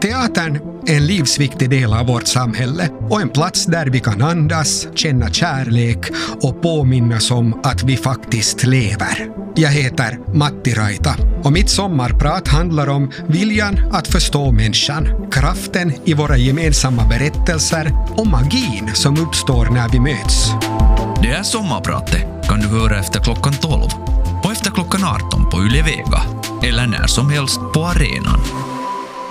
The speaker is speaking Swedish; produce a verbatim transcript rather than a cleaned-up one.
Teatern är en livsviktig del av vårt samhälle och en plats där vi kan andas, känna kärlek och påminnas om att vi faktiskt lever. Jag heter Matti Raita och mitt sommarprat handlar om viljan att förstå människan, kraften i våra gemensamma berättelser och magin som uppstår när vi möts. Det är sommarpratet kan du höra efter klockan tolv och efter klockan arton på Yle Vega eller när som helst på arenan.